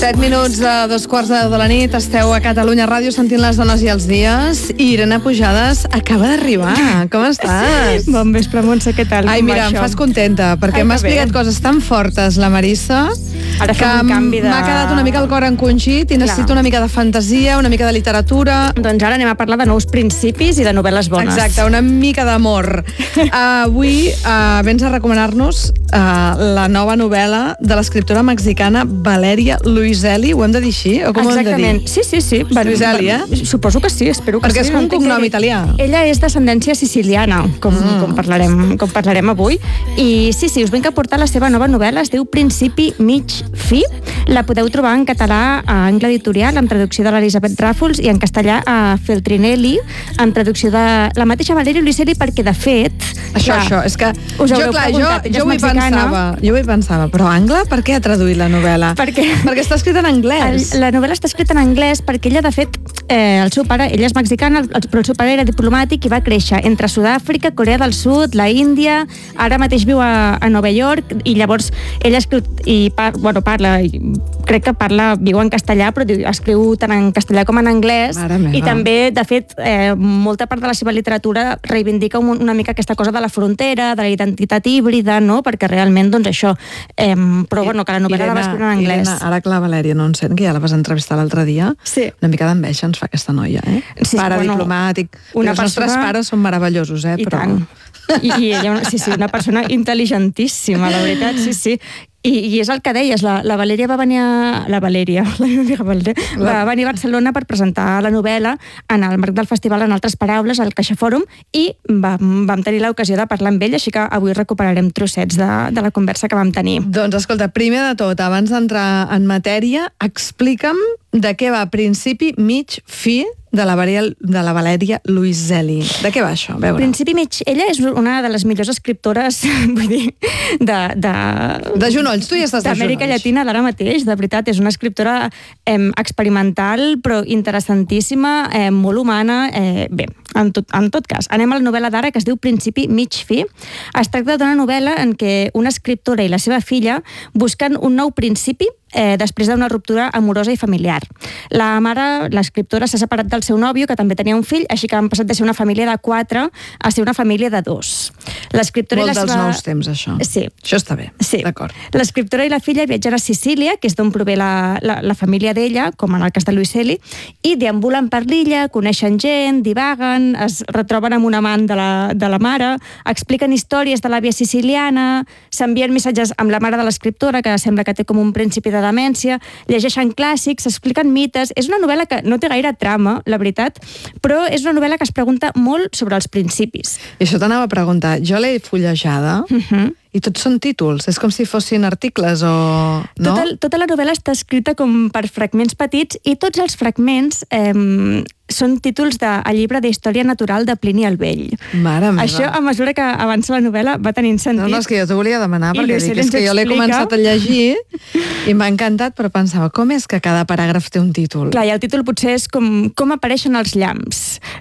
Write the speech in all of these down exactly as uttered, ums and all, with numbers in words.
set minuts a dos quarts de deu de la nit, esteu a Catalunya Ràdio sentint les dones i els dies, i Irene Pujades acaba d'arribar. Com estàs? Bon vespre, Montse, què tal? Ai, mira, em fas contenta, perquè m'ha explicat coses tan fortes la Marissa, Ara que un canvi de... m'ha quedat una mica el cor encongit i necessito Clar. una mica de fantasia, una mica de literatura. Doncs ara anem a parlar de nous principis i de novel·les bones. Exacte, una mica d'amor. Uh, avui uh, vens a recomanar-nos uh, la nova novel·la de l'escriptora mexicana Valeria Luiselli, ho hem de dir així? O com Exactament. Ho hem de dir? Sí, sí, sí. Luiselli, eh? Suposo que sí, espero que Perquè sí. és un cognom italià. Ella és d'ascendència siciliana, com, mm. com, parlarem, com parlarem avui. I sí, sí, us vinc a portar la seva nova novel·la, es diu Principi mig fi. La podeu trobar en català a Angle Editorial, amb traducció de l'Elisabet Ràfols, i en castellà a Feltrinelli, amb traducció de la mateixa Valeria Luiselli, perquè, de fet... Això, clar, això, és que us jo, clar, jo, jo ho hi pensava, jo ho hi pensava, però Angle, per què ha traduït la novel·la? Perquè, perquè està escrita en anglès. El, la novel·la està escrita en anglès perquè ella, de fet, eh, el seu pare, ella és mexicana, el, però el seu pare era diplomàtic i va créixer entre Sud-àfrica, Corea del Sud, la Índia, ara mateix viu a, a Nova York, i llavors ella escriu, i par, bueno, parla, crec que parla, viu en castellà, però escriu tant en castellà com en anglès, i també, de fet, eh, molta part de la seva literatura reivindica una mica aquesta cosa de la frontera, de la identitat híbrida, no? Perquè realment, doncs això, eh, però bueno, que la novel·la la va escriure en anglès. Irene, ara que la Valèria no en sent, que ja la vas entrevistar l'altre dia, sí. una mica d'enveja ens fa aquesta noia, eh? Sí, Pare bueno, diplomàtic, una els persona... nostres pares són meravellosos, eh? I però... tant. I, i ella, sí, sí, una persona intel·ligentíssima, la veritat, sí, sí. I, i és el que deies, la, la Valèria va venir a... La Valèria, la Valèria va venir a Barcelona per presentar la novel·la en el marc del festival En altres paraules, al Caixa Fòrum, i vam, vam tenir l'ocasió de parlar amb ell, així que avui recuperarem trossets de, de la conversa que vam tenir. Doncs escolta, primer de tot, abans d'entrar en matèria, explica'm de què va Principi mig fi de la, Valèria, de la Valèria Luiselli. De què va això? A veure. Principi mig... Ella és una de les millors escriptores, vull dir, de... De, de genolls, tu ja estàs de genolls. D'Amèrica Llatina, d'ara mateix, de veritat. És una escriptora eh, experimental, però interessantíssima, eh, molt humana. Eh, bé, en tot, en tot cas, anem a la novel·la d'ara, que es diu Principi mig fi. Es tracta d'una novel·la en què una escriptora i la seva filla busquen un nou principi Eh, després d'una ruptura amorosa i familiar. La mare, l'escriptora, s'ha separat del seu nòvio, que també tenia un fill, així que han passat de ser una família de quatre a ser una família de dos. L'escriptora Molt i la dels seva... nous temps, això. Sí. Això està bé, sí. D'acord. L'escriptora i la filla viatgen a Sicília, que és d'on prové la, la, la família d'ella, com en el cas de Luiselli, i deambulen per l'illa, coneixen gent, divaguen, es retroben amb un amant de la, de la mare, expliquen històries de l'àvia siciliana, s'envien missatges amb la mare de l'escriptora, que sembla que té com un principi de demència, llegeixen clàssics, s'expliquen mites. És una novel·la que no té gaire trama, la veritat, però és una novel·la que es pregunta molt sobre els principis. I això t'anava a preguntar. Jo l'he fullejada uh-huh. i tots són títols. És com si fossin articles o... No? Tota, tota la novel·la està escrita com per fragments petits i tots els fragments eh, són títols del llibre d'Història Natural de Plini el Vell. Mare meva. Això, a mesura que avança la novel·la, va tenint sentit. No, no, és que jo t'ho volia demanar, I perquè dic, és que jo l'he començat a llegir i m'ha encantat, però pensava, com és que cada paràgraf té un títol? Clar, i el títol potser és com, com apareixen els llamps,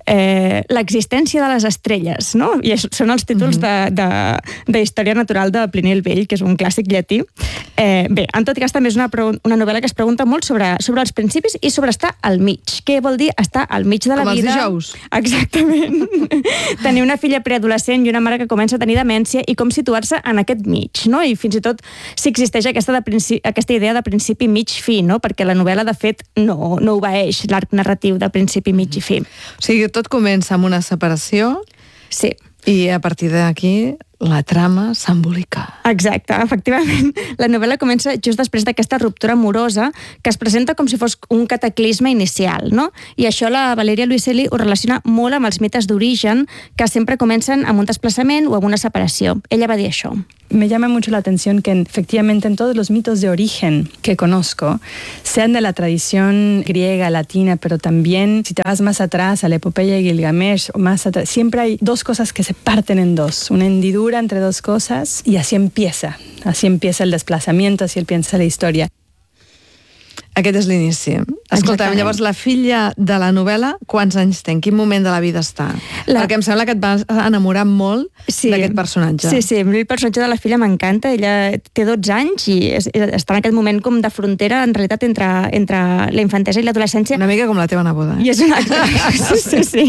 eh, l'existència de les estrelles, no? I això són els títols mm-hmm. de, de, de Història Natural de Plini el Vell, que és un clàssic llatí. Eh, bé, en tot cas, també és una, una novel·la que es pregunta molt sobre, sobre els principis i sobre estar al mig. Què vol dir estar al mig de la com vida? Com els dijous. Exactament. Tenir una filla preadolescent i una mare que comença a tenir demència i com situar-se en aquest mig, no? I fins i tot si existeix aquesta, de principi, aquesta idea de principi mig fi, no? Perquè la novel·la, de fet, no, no obeeix l'arc narratiu de principi mig i fi. O sigui, tot comença amb una separació. Sí. I a partir d'aquí la trama s'embolica. Exacte, efectivament. La novel·la comença just després d'aquesta ruptura amorosa que es presenta com si fos un cataclisme inicial, no? I això la Valeria Luiselli ho relaciona molt amb els mites d'origen que sempre comencen amb un desplaçament o amb una separació. Ella va dir això. Me llama mucho la atención que efectivamente en todos los mitos de origen que conozco, sean de la tradición griega, latina, pero también si te vas más atrás a la epopeya de Gilgamesh, o más atrás, siempre hay dos cosas que se parten en dos, una hendidura entre dos cosas, y así empieza, así empieza el desplazamiento, así empieza la historia. Aquest és l'inici. Escolta, llavors la filla de la novel·la, quants anys té? En quin moment de la vida està? La... Perquè em sembla que et vas enamorar molt sí. d'aquest personatge. Sí, sí, el personatge de la filla m'encanta. Ella té dotze anys i és, està en aquest moment com de frontera, en realitat, entre, entre la infantesa i l'adolescència. Una mica com la teva neboda. Eh? I és una... sí, sí, sí.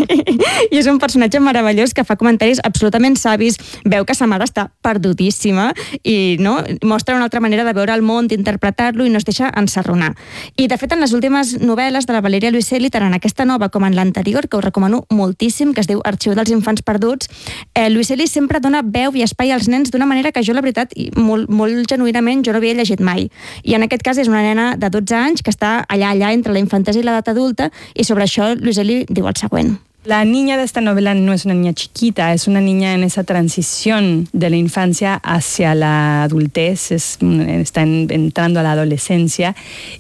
I és un personatge meravellós que fa comentaris absolutament savis, veu que sa mare està perdudíssima i no mostra una altra manera de veure el món, d'interpretar-lo i no es deixa ensarronar. I, de fet, en les últimes novel·les de la Valeria Luiselli, tant en aquesta nova com en l'anterior, que us recomano moltíssim, que es diu Arxiu dels infants perduts, eh, Luiselli sempre dona veu i espai als nens d'una manera que jo, la veritat, molt, molt genuïnament, jo no havia llegit mai. I en aquest cas és una nena de dotze anys que està allà, allà, entre la infantesa i l'edat adulta, i sobre això Luiselli diu el següent. La niña de esta novela no es una niña chiquita, es una niña en esa transición de la infancia hacia la adultez, es, está en, entrando a la adolescencia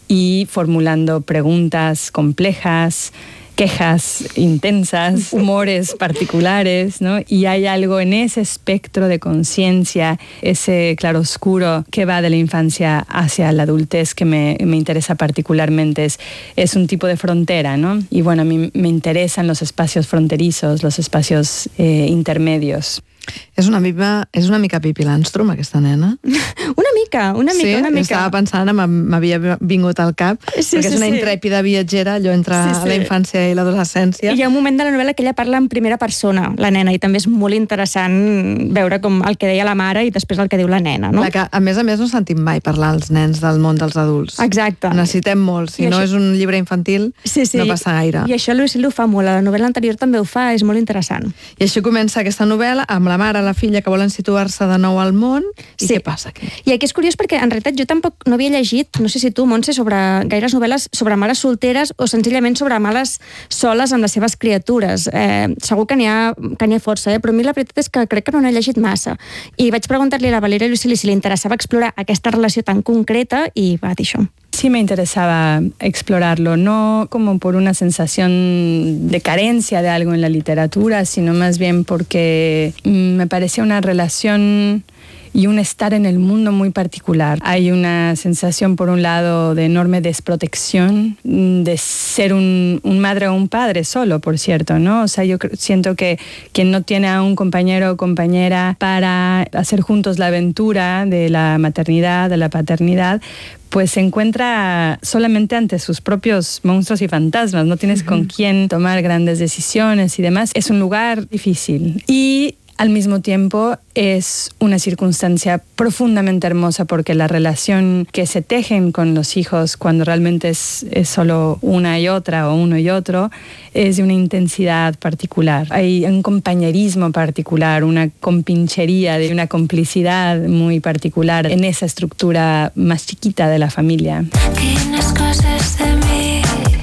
y formulando preguntas complejas, quejas intensas, humores particulares, ¿no? Y hay algo en ese espectro de conciencia, ese claroscuro que va de la infancia hacia la adultez que me, me interesa particularmente. Es, es un tipo de frontera, ¿no? Y bueno, a mí me interesan los espacios fronterizos, los espacios eh, intermedios. És una mica, és una mica Pippi Landstrum, aquesta nena? Una mica, una mica, sí, una mica. Estava pensant, m'havia vingut al cap, sí, perquè és una sí, intrèpida viatgera, allò entre sí, sí. la infància i l'adolescència. I hi ha un moment de la novel·la que ella parla en primera persona, la nena, i també és molt interessant veure com el que deia la mare i després el que diu la nena, no? Que, a més a més, no sentim mai parlar als nens del món dels adults. Exacte. Necessitem molt. Si I no això... és un llibre infantil, sí, sí. no passa gaire. I això Luiselli ho fa molt. La novel·la anterior també ho fa, és molt interessant. I així comença aquesta novel·la amb la mare, la filla, que volen situar-se de nou al món. I sí. què passa aquí? I aquí és curiós perquè, en realitat, jo tampoc no havia llegit, no sé si tu, Montse, sobre gaires novel·les sobre mares solteres o senzillament sobre mares soles amb les seves criatures. Eh, segur que n'hi ha, que n'hi ha força, eh? Però a mi la veritat és que crec que no n'he llegit massa. I vaig preguntar-li a la Valeria Luiselli si li interessava explorar aquesta relació tan concreta i va dir això. Sí me interesaba explorarlo, no como por una sensación de carencia de algo en la literatura, sino más bien porque me parecía una relación y un estar en el mundo muy particular. Hay una sensación, por un lado, de enorme desprotección, de ser un, un madre o un padre solo, por cierto, ¿no? O sea, yo siento que quien no tiene a un compañero o compañera para hacer juntos la aventura de la maternidad, de la paternidad, pues se encuentra solamente ante sus propios monstruos y fantasmas, no tienes uh-huh. con quién tomar grandes decisiones y demás. Es un lugar difícil y al mismo tiempo es una circunstancia profundamente hermosa porque la relación que se tejen con los hijos cuando realmente es, es solo una y otra o uno y otro es de una intensidad particular. Hay un compañerismo particular, una compinchería, de una complicidad muy particular en esa estructura más chiquita de la familia. Quines coses de mi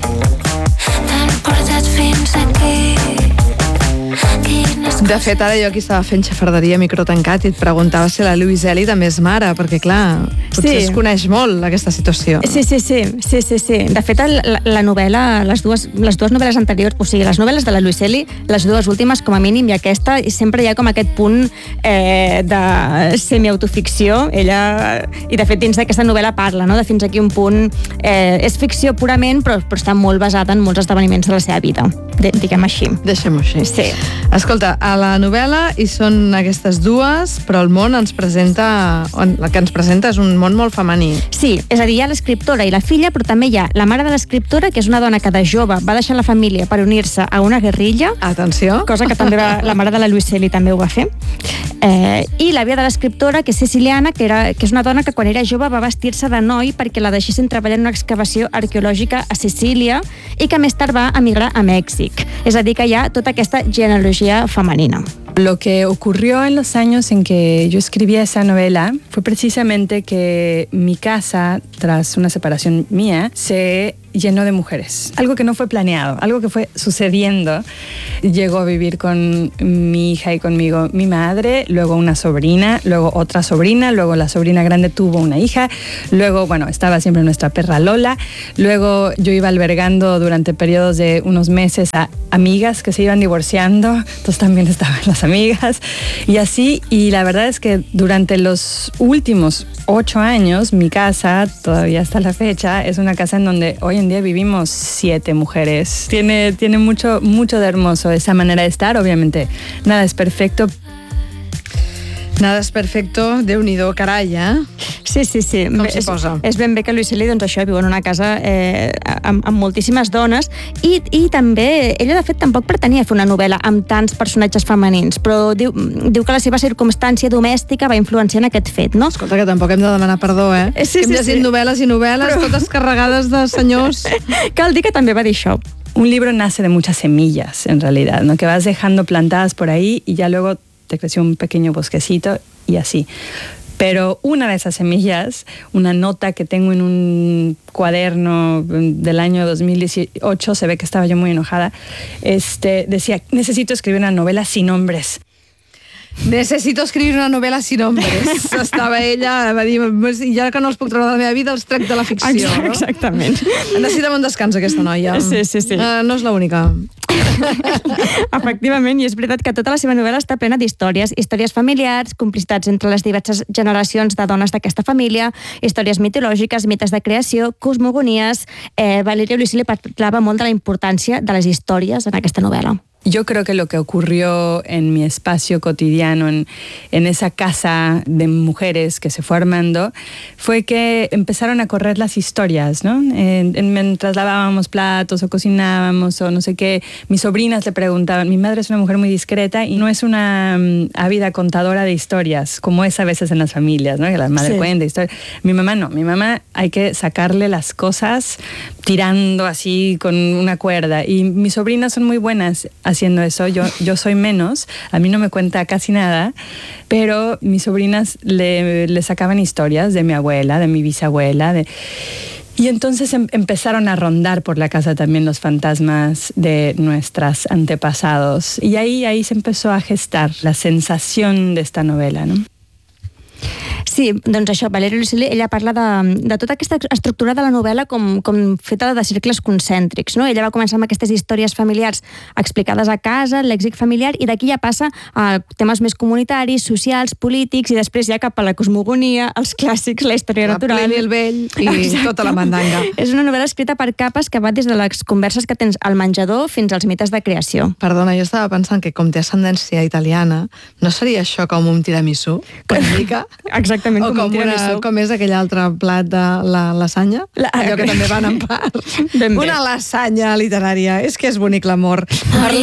t'han portat fins aquí. De fet, ara jo aquí estava fent xafarderia micro tancat i et preguntava si la Luiselli també és mare, perquè clar, potser sí. es coneix molt aquesta situació. Sí, sí, sí, sí, sí, sí. De fet, la, la novel·la, les dues, les dues novel·les anteriors, o sigui, les novel·les de la Luiselli, les dues últimes com a mínim, i aquesta, i sempre hi ha com aquest punt eh, de semiautoficció. Ella, i de fet, dins d'aquesta novel·la parla, no?, de fins aquí un punt, eh, és ficció purament, però, però està molt basada en molts esdeveniments de la seva vida, diguem així. Deixem-ho així. Sí. Escolta, a la novel·la hi són aquestes dues, però el món ens presenta, el que ens presenta és un món molt femení. Sí, és a dir, hi ha l'escriptora i la filla, però també hi ha la mare de l'escriptora, que és una dona que de jove va deixar la família per unir-se a una guerrilla. Atenció. Cosa que també va, la mare de la Luiselli també ho va fer. Eh, I l'àvia de l'escriptora, que és siciliana, que, era, que és una dona que quan era jove va vestir-se de noi perquè la deixessin treballar en una excavació arqueològica a Sicília i que més tard va emigrar a Mèxic. És a dir, que hi ha tota aquesta genealogia femenina. Lo que ocurrió en los años en que yo escribía esa novela fue precisamente que mi casa, tras una separación mía, se llenó de mujeres. Algo que no fue planeado, algo que fue sucediendo. Llegó a vivir con mi hija y conmigo mi madre, luego una sobrina, luego otra sobrina, luego la sobrina grande tuvo una hija, luego, bueno, estaba siempre nuestra perra Lola, luego yo iba albergando durante periodos de unos meses a amigas que se iban divorciando, entonces también estaban las amigas, y así, y la verdad es que durante los últimos ocho años, mi casa, todavía hasta la fecha, es una casa en donde hoy en en día vivimos siete mujeres. Tiene, tiene mucho, mucho de hermoso esa manera de estar. Obviamente, nada es perfecto. Nada és perfecto, Déu-n'hi-do, carai, eh? Sí, sí, sí. Com Bé, s'hi és, posa? és ben bé que Luiselli, doncs això, viu en una casa eh, amb, amb moltíssimes dones i, i també, ella de fet tampoc pretenia fer una novel·la amb tants personatges femenins, però diu, diu que la seva circumstància domèstica va influenciar en aquest fet, no? Escolta, que tampoc hem de demanar perdó, eh? Sí, que hem sí, llegit sí. novel·les i novel·les, però... totes carregades de senyors. Cal dir que també va dir això. Un libro nace de muchas semillas, en realidad, ¿no? Que vas dejando plantadas por ahí y ya luego te creció un pequeño bosquecito y así. Pero una de esas semillas, una nota que tengo en un cuaderno del año dos mil dieciocho, se ve que estaba yo muy enojada, este, decía, necesito escribir una novela sin hombres. Necessito escriure una novel·la sin hombres. Estava ella, va dir, ja que no els puc treure de la meva vida, els trec de la ficció. Exacte, exactament. No? Necessita un descans, aquesta noia. Sí, sí, sí. Uh, no és l'única. Efectivament, i és veritat que tota la seva novel·la està plena d'històries, històries familiars, complicitats entre les diverses generacions de dones d'aquesta família, històries mitològiques, mites de creació, cosmogonies. Eh, Valeria Luiselli parlava molt de la importància de les històries en aquesta novel·la. Yo creo que lo que ocurrió en mi espacio cotidiano, en, en esa casa de mujeres que se fue armando, fue que empezaron a correr las historias, ¿no? En, en, mientras lavábamos platos o cocinábamos o no sé qué, mis sobrinas le preguntaban, mi madre es una mujer muy discreta y no es una um, ávida contadora de historias, como es a veces en las familias, ¿no? Que la madre sí. cuenta historias. Mi mamá no, mi mamá hay que sacarle las cosas tirando así con una cuerda, y mis sobrinas son muy buenas haciendo eso, yo, yo soy menos, a mí no me cuenta casi nada, pero mis sobrinas le, le sacaban historias de mi abuela, de mi bisabuela, de... Y entonces em, empezaron a rondar por la casa también los fantasmas de nuestros antepasados, y ahí, ahí se empezó a gestar la sensación de esta novela, ¿no? Sí, doncs això, Valeria Luiselli, ella parla de, de tota aquesta estructura de la novel·la com, com feta de cercles concèntrics, no? Ella va començar amb aquestes històries familiars explicades a casa, lèxic familiar, i d'aquí ja passa a temes més comunitaris, socials, polítics, i després ja cap a la cosmogonia, els clàssics, la història la natural... Plini el vell i exacte. Tota la mandanga. És una novel·la escrita per capes que va des de les converses que tens al menjador fins als mites de creació. Perdona, jo estava pensant que com té ascendència italiana, no seria això com un tiramisú? Com mica? Exactament, o com, com, una, com és aquell altre plat de la lasanya, la, allò que també van en part. Ben bé. Una lasanya literària. És que és bonic l'amor. Parlem